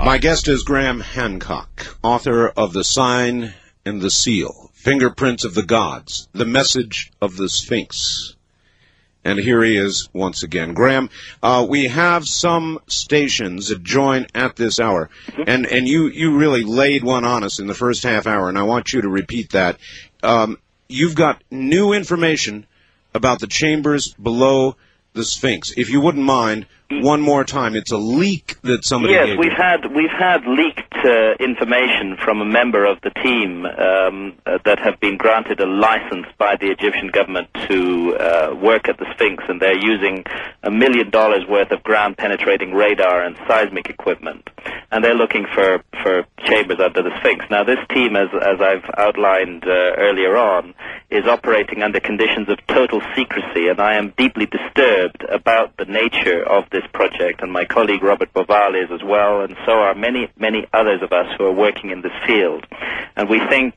My guest is Graham Hancock, author of The Sign and the Seal, Fingerprints of the Gods, The Message of the Sphinx. And here he is once again. Graham, we have some stations that join at this hour, and you really laid one on us in the first half hour, and I want you to repeat that. You've got new information about the chambers below the Sphinx. If you wouldn't mind, one more time. It's a leak that somebody gave. Yes, we've had leaked information from a member of the team that have been granted a license by the Egyptian government to work at the Sphinx, and they're using $1 million worth of ground-penetrating radar and seismic equipment, and they're looking for chambers under the Sphinx. Now, this team, as I've outlined earlier on, is operating under conditions of total secrecy, and I am deeply disturbed about the nature of this project, and my colleague Robert Boval is as well, and so are many others of us who are working in this field. And we think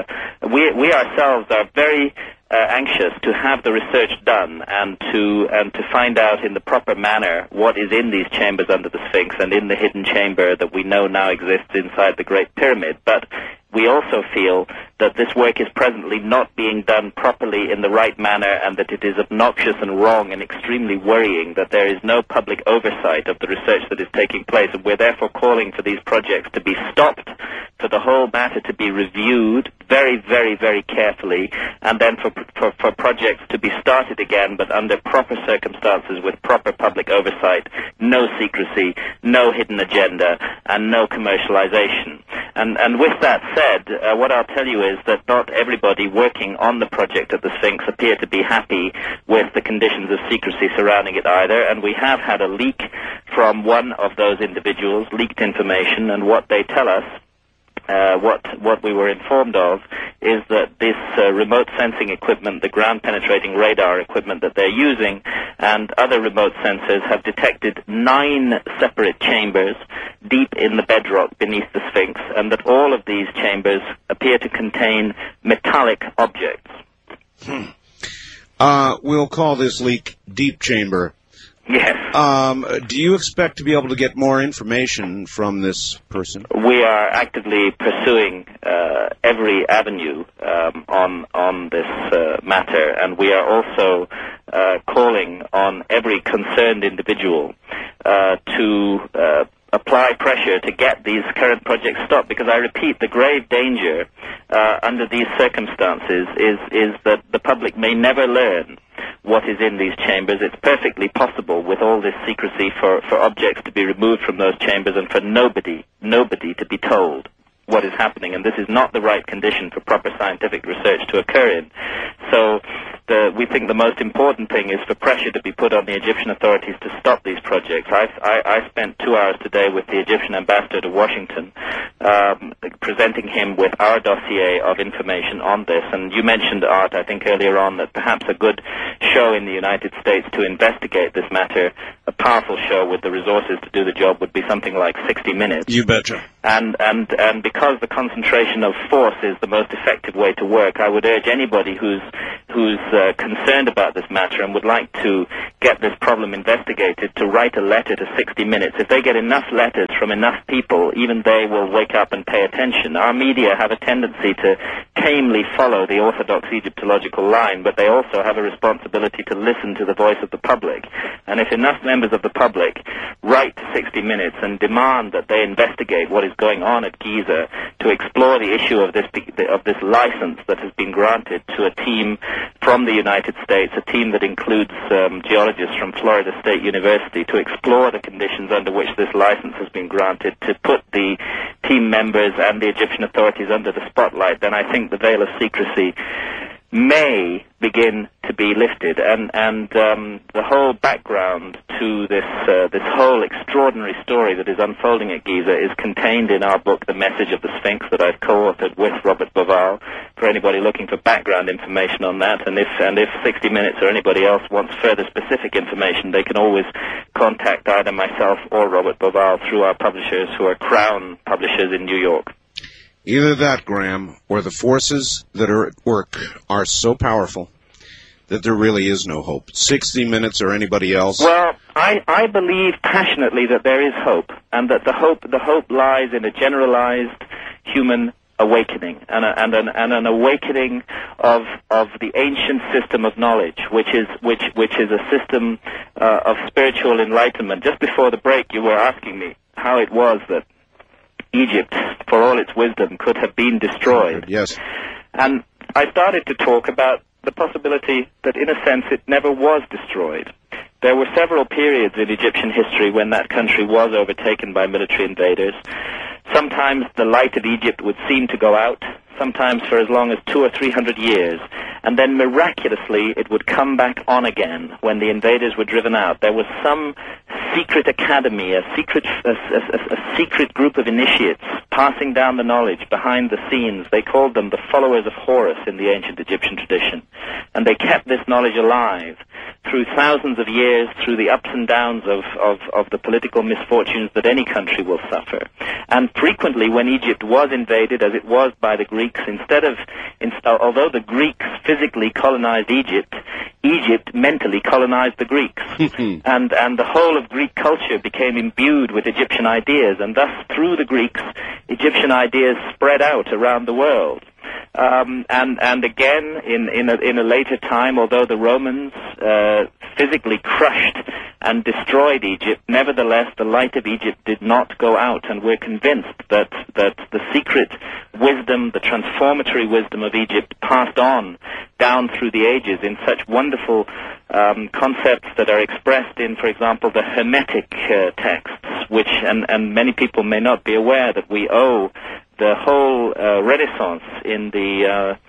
we ourselves are very anxious to have the research done and to find out in the proper manner what is in these chambers under the Sphinx and in the hidden chamber that we know now exists inside the Great Pyramid. But we also feel that this work is presently not being done properly in the right manner, and that it is obnoxious and wrong and extremely worrying that there is no public oversight of the research that is taking place. And we're therefore calling for these projects to be stopped, for the whole matter to be reviewed very, very, very carefully, and then for projects to be started again, but under proper circumstances with proper public oversight, no secrecy, no hidden agenda, and no commercialization. And with that said, what I'll tell you is that not everybody working on the project at the Sphinx appear to be happy with the conditions of secrecy surrounding it either, and we have had a leak from one of those individuals, leaked information, and what they tell us, what we were informed of, is that this remote sensing equipment, the ground-penetrating radar equipment that they're using, and other remote sensors have detected 9 separate chambers deep in the bedrock beneath the Sphinx, and that all of these chambers appear to contain metallic objects. We'll call this leak Deep Chamber. Yes. Do you expect to be able to get more information from this person? We are actively pursuing every avenue on this matter, and we are also calling on every concerned individual to apply pressure to get these current projects stopped, because I repeat, the grave danger under these circumstances is that the public may never learn what is in these chambers. It's perfectly possible, with all this secrecy, for objects to be removed from those chambers and for nobody to be told what is happening, and this is not the right condition for proper scientific research to occur in. So we think the most important thing is for pressure to be put on the Egyptian authorities to stop these projects. I spent 2 hours today with the Egyptian ambassador to Washington, presenting him with our dossier of information on this. And you mentioned, Art, I think earlier on, that perhaps a good show in the United States to investigate this matter, a powerful show with the resources to do the job, would be something like 60 Minutes. You betcha. And because the concentration of force is the most effective way to work, I would urge anybody who's concerned about this matter and would like to get this problem investigated to write a letter to 60 Minutes. If they get enough letters from enough people, even they will wake up and pay attention. Our media have a tendency to tamely follow the orthodox Egyptological line, but they also have a responsibility to listen to the voice of the public. And if enough members of the public write to 60 Minutes and demand that they investigate what is going on at Giza, to explore the issue of this license that has been granted to a team from the United States, a team that includes geologists from Florida State University, to explore the conditions under which this license has been granted, to put the team members and the Egyptian authorities under the spotlight, then I think the veil of secrecy may begin to be lifted, and the whole background to this whole extraordinary story that is unfolding at Giza is contained in our book, The Message of the Sphinx, that I've co-authored with Robert Boval. For anybody looking for background information on that, and if 60 Minutes or anybody else wants further specific information, they can always contact either myself or Robert Boval through our publishers, who are Crown Publishers in New York. Either that, Graham, or the forces that are at work are so powerful that there really is no hope. 60 Minutes or anybody else? Well, I believe passionately that there is hope. and that the hope lies in a generalized human awakening, and an awakening of the ancient system of knowledge, which is a system of spiritual enlightenment. Just before the break, you were asking me how it was that Egypt, for all its wisdom, could have been destroyed. Yes. And I started to talk about the possibility that, in a sense, it never was destroyed. There were several periods in Egyptian history when that country was overtaken by military invaders. Sometimes the light of Egypt would seem to go out, sometimes for as long as 200 or 300 years, and then miraculously it would come back on again when the invaders were driven out. There was some secret academy, a secret group of initiates passing down the knowledge behind the scenes. They called them the followers of Horus in the ancient Egyptian tradition, and they kept this knowledge alive through thousands of years, through the ups and downs of the political misfortunes that any country will suffer. And frequently when Egypt was invaded, as it was by the Greeks, although the Greeks physically colonized Egypt, Egypt mentally colonized the Greeks. and the whole of Greek culture became imbued with Egyptian ideas, and thus through the Greeks, Egyptian ideas spread out around the world. And again, in a later time, although the Romans physically crushed and destroyed Egypt, nevertheless the light of Egypt did not go out, and we're convinced that the secret wisdom, the transformatory wisdom of Egypt passed on down through the ages in such wonderful concepts that are expressed in, for example, the Hermetic texts, which, and many people may not be aware that we owe the whole Renaissance in the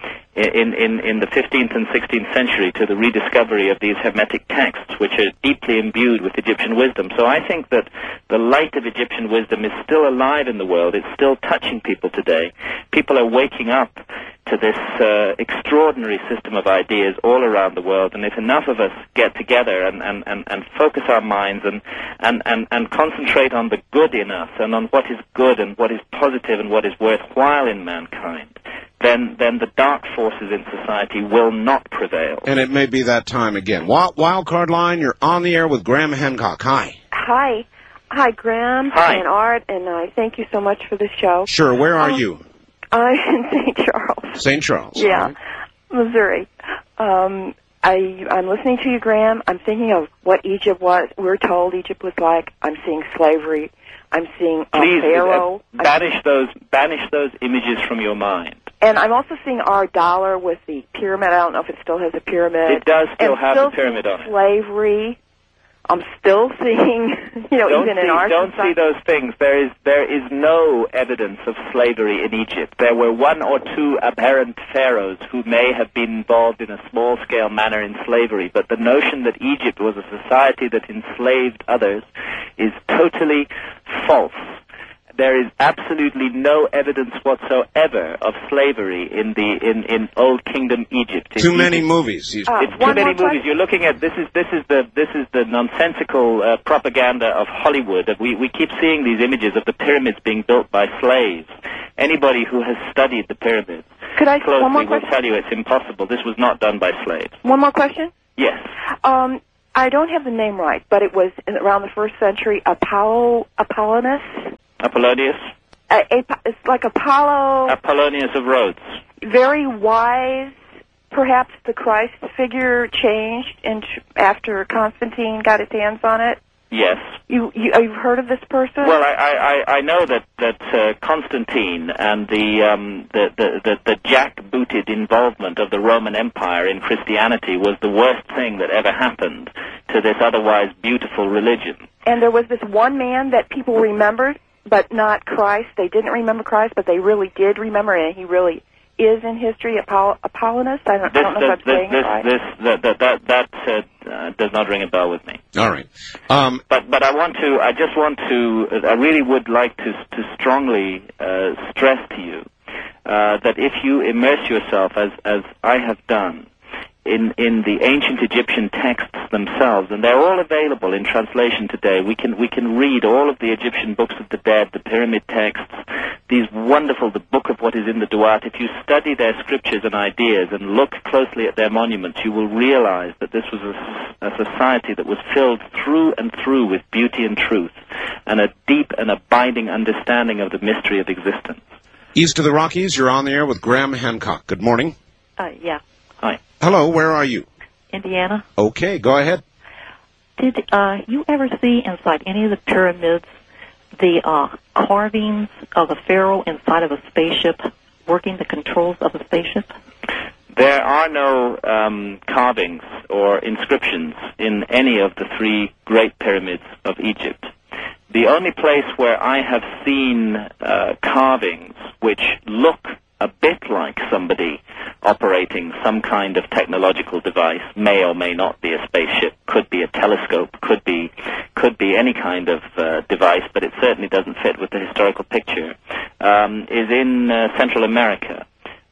15th and 16th century to the rediscovery of these Hermetic texts, which are deeply imbued with Egyptian wisdom. So I think that the light of Egyptian wisdom is still alive in the world. It's still touching people today. People are waking up to this extraordinary system of ideas all around the world, and if enough of us get together and focus our minds and concentrate on the good in us and on what is good and what is positive and what is worthwhile in mankind, then the dark forces in society will not prevail. And it may be that time again. Wildcard Line, you're on the air with Graham Hancock. Hi. Hi, Graham. Hi. And Art, and I thank you so much for this show. Sure. Where are you? I'm in St. Charles. St. Charles. Yeah, right. Missouri. I'm listening to you, Graham. I'm thinking of what Egypt was. We're told Egypt was like. I'm seeing slavery. I'm seeing Pharaoh. Banish those images from your mind. And I'm also seeing our dollar with the pyramid. I don't know if it still has a pyramid. It does still have the pyramid on it. Slavery. I'm still seeing, even in our don't see those things. There is no evidence of slavery in Egypt. There were one or two aberrant pharaohs who may have been involved in a small-scale manner in slavery, but the notion that Egypt was a society that enslaved others is totally false. There is absolutely no evidence whatsoever of slavery in Old Kingdom Egypt. Too many movies. It's too many movies. You're looking at this is the nonsensical propaganda of Hollywood. We keep seeing these images of the pyramids being built by slaves. Anybody who has studied the pyramids closely will tell you it's impossible. This was not done by slaves. One more question? Yes. I don't have the name right, but it was around the 1st century. Apollonius. It's like Apollo. Apollonius of Rhodes. Very wise. Perhaps the Christ figure changed after Constantine got his hands on it. Yes. You've heard of this person? Well, I know that Constantine and the jackbooted involvement of the Roman Empire in Christianity was the worst thing that ever happened to this otherwise beautiful religion. And there was this one man that people remembered, but not Christ. They didn't remember Christ, but they really did remember, and he really is in history. Apollonius. I don't know if I'm saying it right. That does not ring a bell with me. All right. But I really would like to strongly stress to you that if you immerse yourself, as I have done, in the ancient Egyptian texts themselves, and they're all available in translation today. We can read all of the Egyptian books of the dead, the pyramid texts, wonderful, the Book of What is in the Duat, if you study their scriptures and ideas and look closely at their monuments, you will realize that this was a society that was filled through and through with beauty and truth, and a deep and abiding understanding of the mystery of existence. East of the Rockies, you're on the air with Graham Hancock. Good morning. Yeah. Hi. Hello, where are you? Indiana. Okay, go ahead. Did you ever see inside any of the pyramids the carvings of a pharaoh inside of a spaceship working the controls of a spaceship? There are no carvings or inscriptions in any of the three great pyramids of Egypt. The only place where I have seen carvings which look a bit like somebody operating some kind of technological device, may or may not be a spaceship, could be a telescope, could be any kind of device, but it certainly doesn't fit with the historical picture, is in Central America,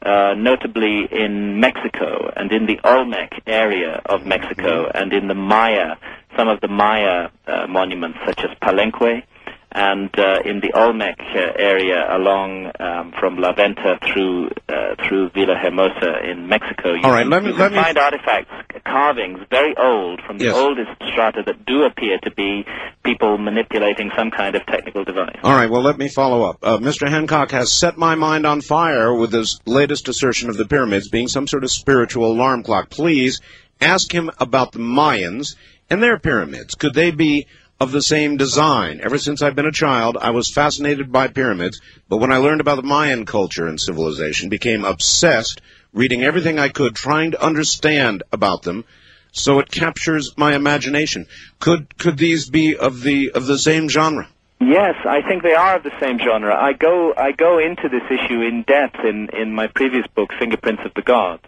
notably in Mexico and in the Olmec area of Mexico, and in the Maya, some of the Maya monuments such as Palenque, and in the Olmec area along from La Venta through Villahermosa in Mexico. You can find artifacts, carvings, very old, from the oldest strata that do appear to be people manipulating some kind of technical device. All right, well, let me follow up. Mr. Hancock has set my mind on fire with his latest assertion of the pyramids being some sort of spiritual alarm clock. Please ask him about the Mayans and their pyramids. Could they be of the same design? Ever since I've been a child, I was fascinated by pyramids, but when I learned about the Mayan culture and civilization, became obsessed, reading everything I could, trying to understand about them, so it captures my imagination. Could these be of the same genre? Yes, I think they are of the same genre. I go into this issue in depth in my previous book, Fingerprints of the Gods,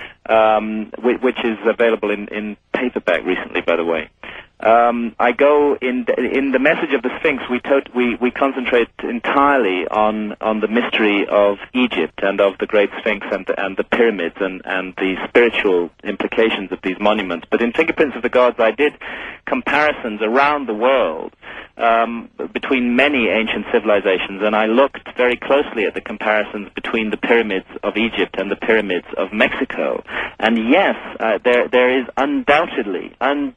which is available in paperback recently, by the way. I go in the message of the Sphinx. We concentrate entirely on the mystery of Egypt and of the Great Sphinx and the pyramids and the spiritual implications of these monuments. But in Fingerprints of the Gods, I did comparisons around the world between many ancient civilizations, and I looked very closely at the comparisons between the pyramids of Egypt and the pyramids of Mexico. And yes, there is undoubtedly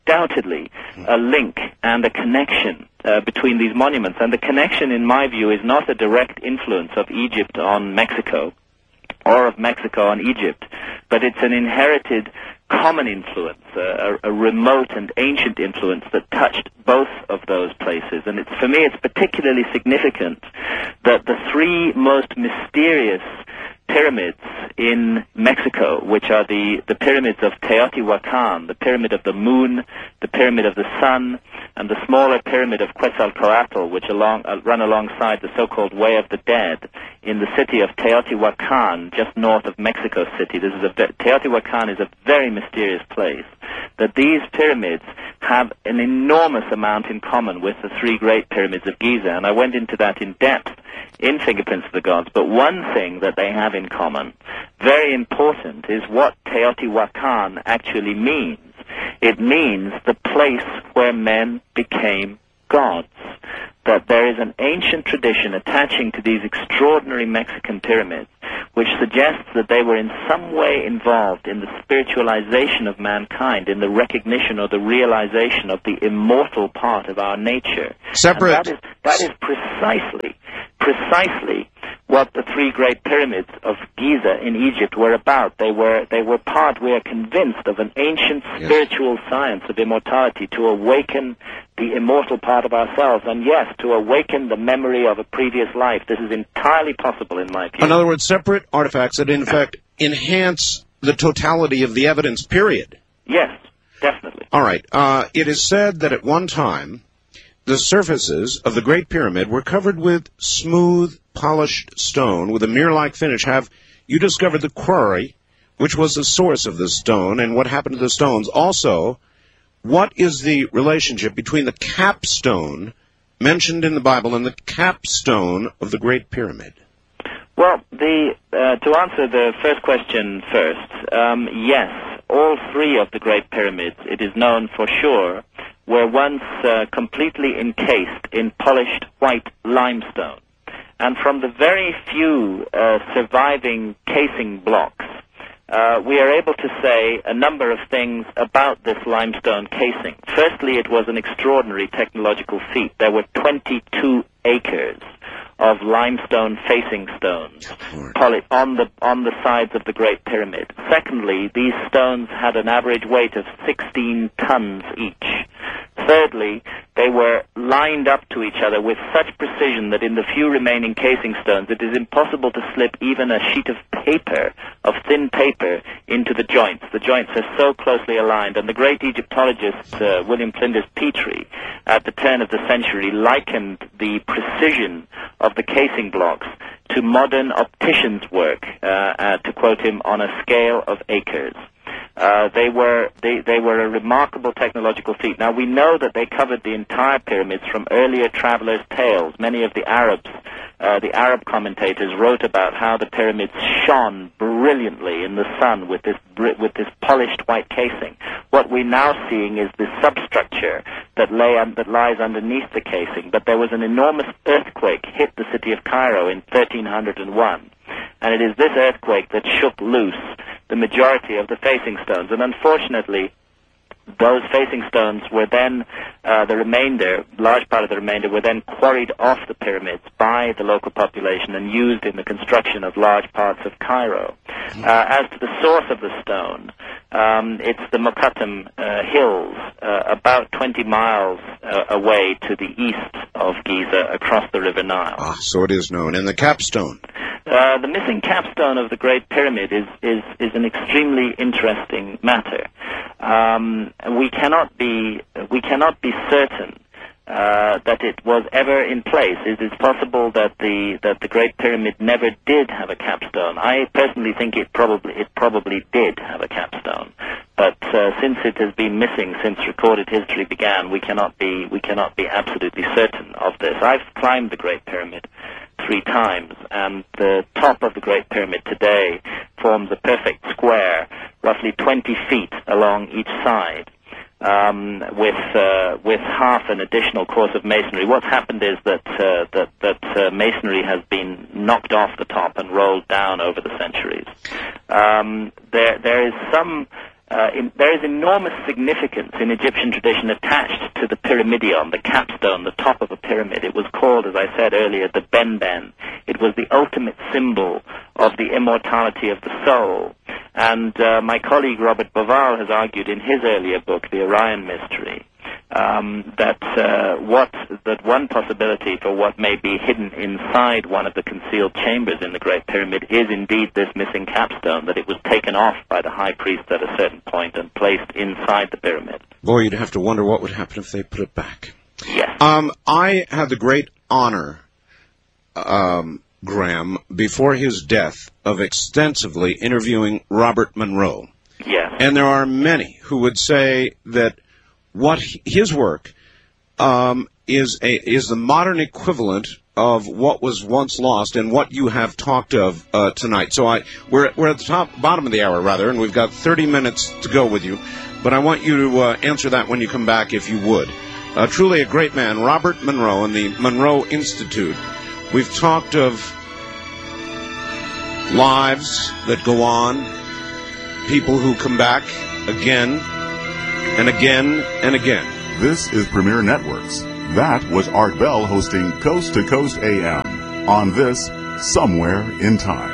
a link and a connection between these monuments. And the connection, in my view, is not a direct influence of Egypt on Mexico or of Mexico on Egypt, but it's an inherited common influence, a remote and ancient influence that touched both of those places. And for me, it's particularly significant that the three most mysterious pyramids in Mexico, which are the pyramids of Teotihuacan, the pyramid of the moon, the pyramid of the sun, and the smaller pyramid of Quetzalcoatl, which run alongside the so-called Way of the Dead in the city of Teotihuacan, just north of Mexico City. Teotihuacan is a very mysterious place. That these pyramids have an enormous amount in common with the three great pyramids of Giza, and I went into that in depth in Fingerprints of the Gods. But one thing that they have in common, very important, is what Teotihuacan actually means. It means the place where men became gods. That there is an ancient tradition attaching to these extraordinary Mexican pyramids which suggests that they were in some way involved in the spiritualization of mankind, in the recognition or the realization of the immortal part of our nature. Separate. And that is precisely what the three great pyramids of Giza in Egypt were about. They were part, we are convinced, of an ancient spiritual science of immortality to awaken the immortal part of ourselves, and yes, to awaken the memory of a previous life. This is entirely possible in my view. In other words, separate artifacts that in fact enhance the totality of the evidence, period. Yes, definitely. All right. It is said that at one time the surfaces of the Great Pyramid were covered with smooth, polished stone with a mirror-like finish. Have you discovered the quarry, which was the source of the stone, and what happened to the stones? Also, what is the relationship between the capstone mentioned in the Bible and the capstone of the Great Pyramid? Well, to answer the first question first, yes, all three of the Great Pyramids, it is known for sure, were once completely encased in polished white limestone. and from the very few surviving casing blocks, we are able to say a number of things about this limestone casing. Firstly, it was an extraordinary technological feat. There were 22 acres of limestone facing stones on the sides of the Great Pyramid. Secondly, these stones had an average weight of 16 tons each. Thirdly, they were lined up to each other with such precision that in the few remaining casing stones it is impossible to slip even a sheet of paper, of thin paper, into the joints. The joints are so closely aligned, and the great Egyptologist William Flinders Petrie at the turn of the century likened the precision of the casing blocks to modern opticians' work, to quote him, on a scale of acres. They were a remarkable technological feat. Now, we know that they covered the entire pyramids from earlier travelers' tales. Many of the Arab commentators wrote about how the pyramids shone brilliantly in the sun with this polished white casing. What we're now seeing is the substructure that lies underneath the casing. But there was an enormous earthquake hit the city of Cairo in 1301. And it is this earthquake that shook loose the majority of the facing stones. And unfortunately, those facing stones were then, large part of the remainder, were then quarried off the pyramids by the local population and used in the construction of large parts of Cairo. As to the source of the stone, it's the Mokattam Hills, about 20 miles away to the east of Giza, across the River Nile. Ah, so it is known. And the capstone? The missing capstone of the Great Pyramid is an extremely interesting matter. We cannot be certain that it was ever in place. It is possible that the Great Pyramid never did have a capstone. I personally think it probably did have a capstone, but since it has been missing since recorded history began, we cannot be absolutely certain of this. I've climbed the Great Pyramid 3 times, and the top of the Great Pyramid today forms a perfect square, roughly 20 feet along each side, with half an additional course of masonry. What's happened is that masonry has been knocked off the top and rolled down over the centuries. There is enormous significance in Egyptian tradition attached to the pyramidion, the capstone, the top of a pyramid. It was called, as I said earlier, the Ben-Ben. It was the ultimate symbol of the immortality of the soul. And my colleague Robert Boval has argued in his earlier book, The Orion Mystery, that one possibility for what may be hidden inside one of the concealed chambers in the Great Pyramid is indeed this missing capstone, that it was taken off by the high priest at a certain point and placed inside the pyramid. Boy, you'd have to wonder what would happen if they put it back. Yes. I had the great honor, Graham, before his death, of extensively interviewing Robert Monroe. Yes. And there are many who would say that his work is the modern equivalent of what was once lost and what you have talked of tonight. So we're at the bottom of the hour, rather, and we've got 30 minutes to go with you. But I want you to answer that when you come back, if you would. Truly a great man, Robert Monroe and the Monroe Institute. We've talked of lives that go on, people who come back again and again and again. This is Premier Networks. That was Art Bell hosting Coast to Coast AM on this Somewhere in Time.